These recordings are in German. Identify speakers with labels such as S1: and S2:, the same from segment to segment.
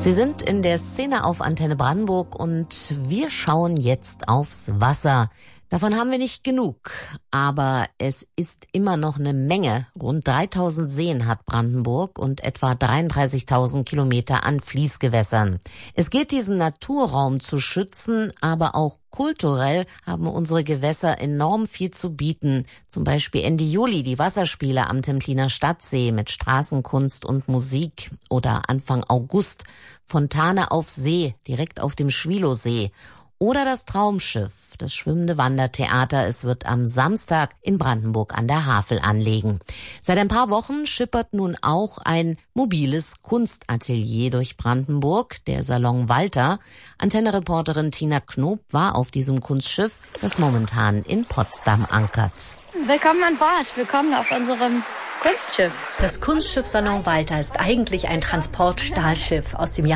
S1: Sie sind in der Szene auf Antenne Brandenburg und wir schauen jetzt aufs Wasser. Davon haben wir nicht genug, aber es ist immer noch eine Menge. Rund 3000 Seen hat Brandenburg und etwa 33.000 Kilometer an Fließgewässern. Es gilt, diesen Naturraum zu schützen, aber auch kulturell haben unsere Gewässer enorm viel zu bieten. Zum Beispiel Ende Juli die Wasserspiele am Templiner Stadtsee mit Straßenkunst und Musik oder Anfang August Fontane auf See, direkt auf dem Schwilowsee. Oder das Traumschiff, das schwimmende Wandertheater. Es wird am Samstag in Brandenburg an der Havel anlegen. Seit ein paar Wochen schippert nun auch ein mobiles Kunstatelier durch Brandenburg, der Salon Walter. Antenne-Reporterin Tina Knob war auf diesem Kunstschiff, das momentan in Potsdam ankert.
S2: Willkommen an Bord, willkommen auf unserem Kunstschiff.
S3: Das Kunstschiff Salon Walter ist eigentlich ein Transportstahlschiff aus dem Jahr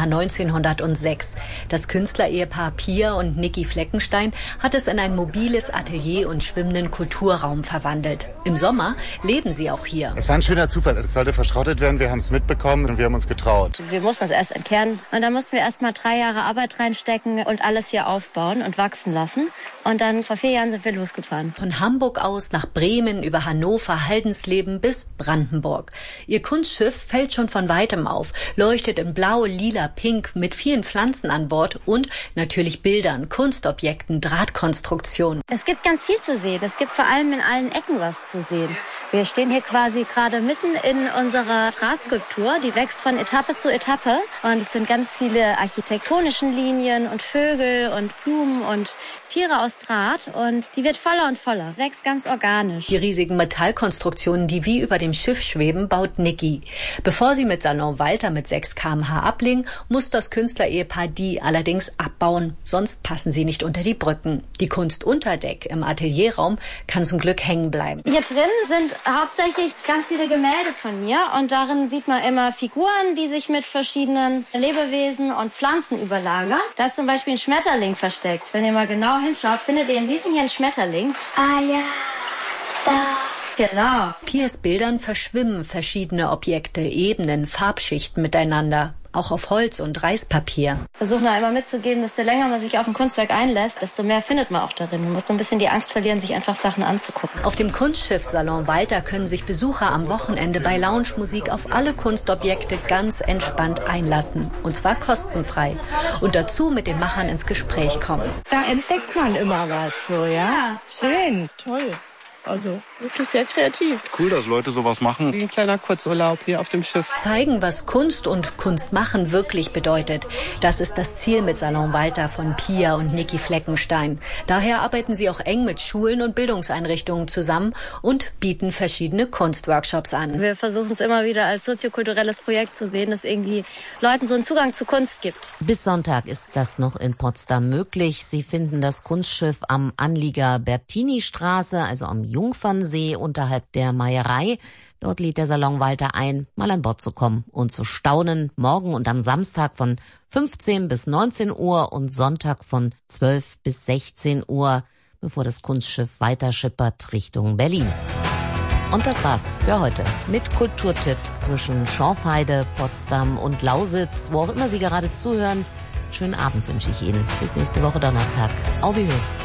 S3: 1906. Das Künstlerehepaar Pia und Niki Fleckenstein hat es in ein mobiles Atelier und schwimmenden Kulturraum verwandelt. Im Sommer leben sie auch hier.
S4: Es war ein schöner Zufall. Es sollte verschrottet werden. Wir haben es mitbekommen und wir haben uns getraut.
S2: Wir mussten das erst entkernen und da mussten wir erst mal 3 Jahre Arbeit reinstecken und alles hier aufbauen und wachsen lassen. Und dann vor 4 Jahren sind wir losgefahren.
S3: Von Hamburg aus nach Bremen über Hannover, Haldensleben bis Brandenburg. Ihr Kunstschiff fällt schon von weitem auf, leuchtet in Blau, Lila, Pink mit vielen Pflanzen an Bord und natürlich Bildern, Kunstobjekten, Drahtkonstruktionen.
S2: Es gibt ganz viel zu sehen. Es gibt vor allem in allen Ecken was zu sehen. Wir stehen hier quasi gerade mitten in unserer Drahtskulptur. Die wächst von Etappe zu Etappe. Und es sind ganz viele architektonischen Linien und Vögel und Blumen und Tiere aus Draht. Und die wird voller und voller. Es wächst ganz organisch.
S3: Die riesigen Metallkonstruktionen, die wie über dem Schiff schweben, baut Niki. Bevor sie mit Salon Walter mit 6 km/h ablegen, muss das Künstlerehepaar die allerdings abbauen. Sonst passen sie nicht unter die Brücken. Die Kunst unter Deck im Atelierraum kann zum Glück hängen bleiben.
S2: Hier drin sind hauptsächlich ganz viele Gemälde von mir. Und darin sieht man immer Figuren, die sich mit verschiedenen Lebewesen und Pflanzen überlagern. Da ist zum Beispiel ein Schmetterling versteckt. Wenn ihr mal genau hinschaut, findet ihr in diesem hier einen Schmetterling. Ah ja, da. Genau.
S3: Piers Bildern verschwimmen verschiedene Objekte, Ebenen, Farbschichten miteinander. Auch auf Holz und Reispapier.
S2: Versuchen wir einmal mitzugeben, desto länger man sich auf ein Kunstwerk einlässt, desto mehr findet man auch darin. Man muss so ein bisschen die Angst verlieren, sich einfach Sachen anzugucken.
S3: Auf dem Kunstschiff Salon Walter können sich Besucher am Wochenende bei Lounge-Musik auf alle Kunstobjekte ganz entspannt einlassen. Und zwar kostenfrei. Und dazu mit den Machern ins Gespräch kommen.
S5: Da entdeckt man immer was, so, ja? Schön, toll. Also wirklich sehr kreativ.
S4: Cool, dass Leute sowas machen.
S5: Wie ein kleiner Kurzurlaub hier auf dem Schiff.
S3: Zeigen, was Kunst und Kunstmachen wirklich bedeutet. Das ist das Ziel mit Salon Walter von Pia und Niki Fleckenstein. Daher arbeiten sie auch eng mit Schulen und Bildungseinrichtungen zusammen und bieten verschiedene Kunstworkshops an.
S2: Wir versuchen es immer wieder als soziokulturelles Projekt zu sehen, das irgendwie Leuten so einen Zugang zu Kunst gibt.
S1: Bis Sonntag ist das noch in Potsdam möglich. Sie finden das Kunstschiff am Anlieger Bertini-Straße, also am Jungfernsee unterhalb der Meierei. Dort lädt der Salon Walter ein, mal an Bord zu kommen und zu staunen. Morgen und am Samstag von 15 bis 19 Uhr und Sonntag von 12 bis 16 Uhr, bevor das Kunstschiff weiter schippert Richtung Berlin. Und das war's für heute mit Kulturtipps zwischen Schorfheide, Potsdam und Lausitz. Wo auch immer Sie gerade zuhören, schönen Abend wünsche ich Ihnen. Bis nächste Woche Donnerstag. Auf Wiedersehen.